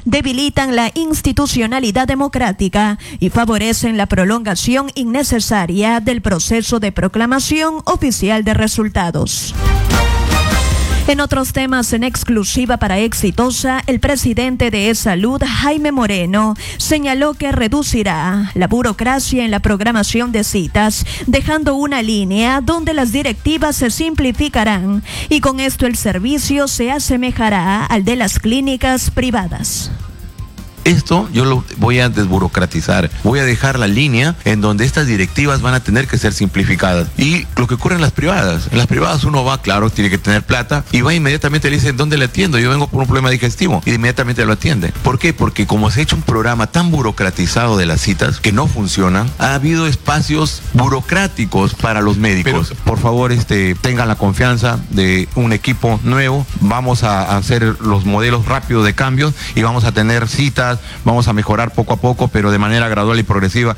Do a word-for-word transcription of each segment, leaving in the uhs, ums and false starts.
debilitan la institucionalidad democrática y favorecen la prolongación innecesaria del proceso de proclamación oficial de resultados. En otros temas, en exclusiva para Exitosa, el presidente de E-Salud, Jaime Moreno, señaló que reducirá la burocracia en la programación de citas, dejando una línea donde las directivas se simplificarán y con esto el servicio se asemejará al de las clínicas privadas. Esto yo lo voy a desburocratizar, voy a dejar la línea en donde estas directivas van a tener que ser simplificadas. Y lo que ocurre en las privadas, en las privadas uno va, claro, tiene que tener plata y va inmediatamente, le dicen, ¿dónde le atiendo? Yo vengo por un problema digestivo y inmediatamente lo atiende. ¿Por qué? Porque como se ha hecho un programa tan burocratizado de las citas que no funcionan, ha habido espacios burocráticos para los médicos. Pero, por favor, este, tengan la confianza de un equipo nuevo, vamos a hacer los modelos rápidos de cambios y vamos a tener citas. Vamos a mejorar poco a poco, pero de manera gradual y progresiva.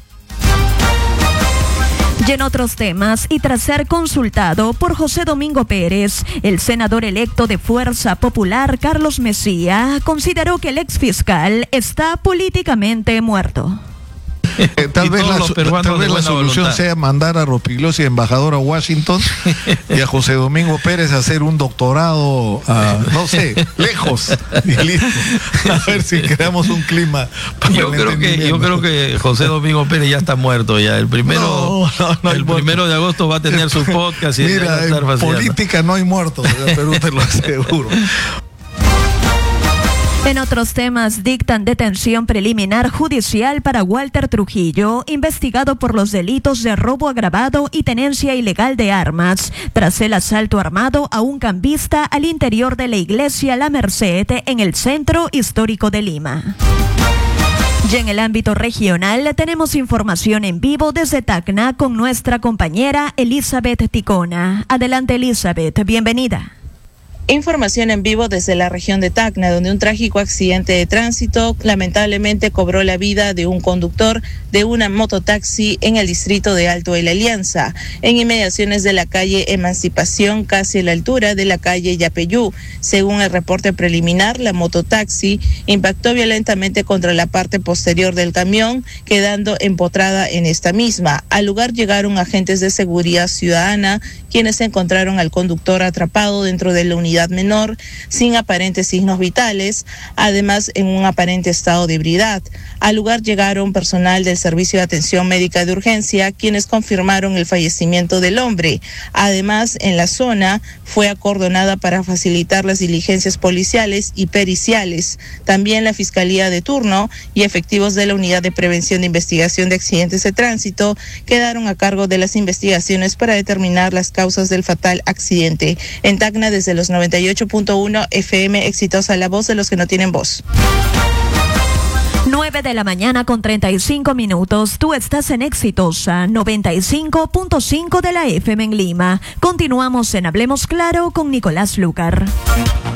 Y en otros temas, y tras ser consultado por José Domingo Pérez, el senador electo de Fuerza Popular, Carlos Mejía, consideró que el exfiscal está políticamente muerto. Eh, tal vez la, tal vez la solución voluntad. sea mandar a Rospigliosi embajador a Washington y a José Domingo Pérez a hacer un doctorado, a, no sé, lejos y listo. A ver si creamos un clima. Yo creo que yo creo que José Domingo Pérez ya está muerto ya. El primero, no, no, no el primero de agosto va a tener su podcast y mira, va a estar en política no hay muertos, en Perú te lo aseguro. En otros temas, dictan detención preliminar judicial para Walter Trujillo, investigado por los delitos de robo agravado y tenencia ilegal de armas, tras el asalto armado a un cambista al interior de la iglesia La Merced en el centro histórico de Lima. Y en el ámbito regional tenemos información en vivo desde Tacna con nuestra compañera Elizabeth Ticona. Adelante, Elizabeth, bienvenida. Información en vivo desde la región de Tacna, donde un trágico accidente de tránsito lamentablemente cobró la vida de un conductor de una mototaxi en el distrito de Alto de la Alianza, en inmediaciones de la calle Emancipación, casi a la altura de la calle Yapeyú. Según el reporte preliminar, la mototaxi impactó violentamente contra la parte posterior del camión, quedando empotrada en esta misma. Al lugar llegaron agentes de seguridad ciudadana, quienes encontraron al conductor atrapado dentro de la unidad menor, sin aparentes signos vitales, además en un aparente estado de ebriedad. Al lugar llegaron personal del Servicio de Atención Médica de Urgencia, quienes confirmaron el fallecimiento del hombre. Además, en la zona fue acordonada para facilitar las diligencias policiales y periciales. También la Fiscalía de turno y efectivos de la Unidad de Prevención de Investigación de Accidentes de Tránsito quedaron a cargo de las investigaciones para determinar las causas del fatal accidente. En Tacna, desde los noventa y ocho punto uno F M, Exitosa, la voz de los que no tienen voz. nueve de la mañana con treinta y cinco minutos. Tú estás en Exitosa, noventa y cinco punto cinco de la F M en Lima. Continuamos en Hablemos Claro con Nicolás Lucar.